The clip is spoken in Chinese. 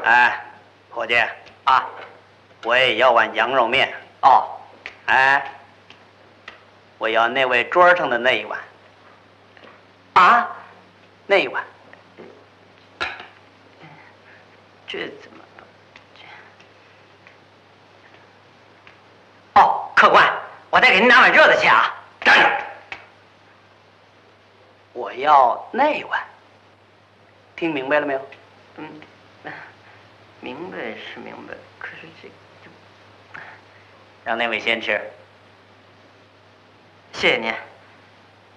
哎，伙计啊， 我也要碗羊肉面。 哦， 哎，我要那位桌上的那一碗。 啊， 那一碗。 这怎么？哦，客官，我再给您拿碗热的去啊。 站住！我要那一碗。听明白了没有？ 明白是明白，可是这让那位先吃。 谢谢您。